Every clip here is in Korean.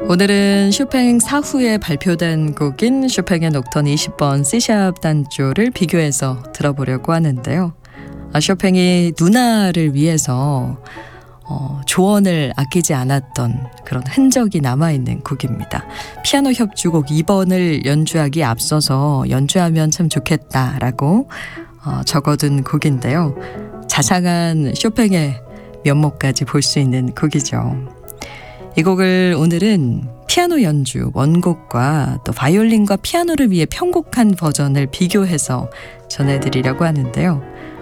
오늘은 쇼팽 사후에 발표된 곡인 쇼팽의 녹턴 20번 C샵 단조를 비교해서 들어보려고 하는데요. 쇼팽이 누나를 위해서 조언을 아끼지 않았던 그런 흔적이 남아있는 곡입니다. 피아노 협주곡 2번을 연주하기에 앞서서 연주하면 참 좋겠다라고 적어둔 곡인데요. 자상한 쇼팽의 면모까지 볼 수 있는 곡이죠. 이 곡을 오늘은 피아노 연주 원곡과 또 바이올린과 피아노를 위해 편곡한 버전을 비교해서 전해드리려고 하는데요.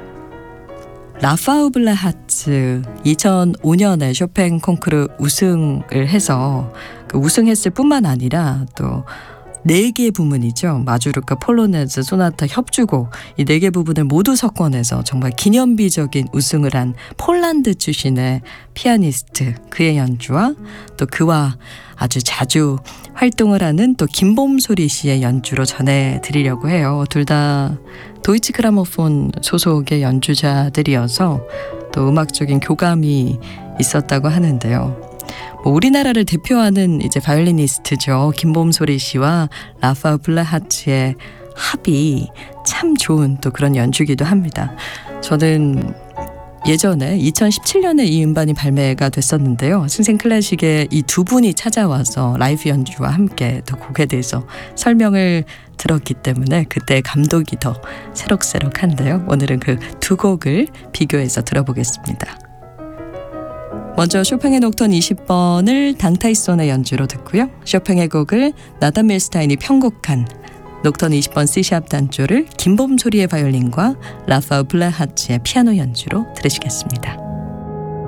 라파우블레하츠 2005년에 쇼팽 콩쿠르 우승을 해서 우승했을 뿐만 아니라 또 4개 부문이죠. 마주르카, 폴로네즈, 소나타, 협주곡 이 4개 부분을 모두 석권해서 정말 기념비적인 우승을 한 폴란드 출신의 피아니스트 그의 연주와 또 그와 아주 자주 활동을 하는 또 김범소리 씨의 연주로 전해드리려고 해요. 둘 다 도이치 그라모폰 소속의 연주자들이어서 또 음악적인 교감이 있었다고 하는데요. 우리나라를 대표하는 이제 바이올리니스트죠. 김범소리 씨와 라파우블레하츠의 합이 참 좋은 또 그런 연주기도 합니다. 저는 예전에 2017년에 이 음반이 발매가 됐었는데요. 승생클래식에 이 두 분이 찾아와서 라이브 연주와 함께 또 곡에 대해서 설명을 들었기 때문에 그때 감독이 더 새록새록한데요. 오늘은 그 두 곡을 비교해서 들어보겠습니다. 먼저 쇼팽의 녹턴 20번을 당타이손의 연주로 듣고요. 쇼팽의 곡을 나단 밀스타인이 편곡한 녹턴 20번 C샵 단조를 김범소리의 바이올린과 라파우블레하츠의 피아노 연주로 들으시겠습니다.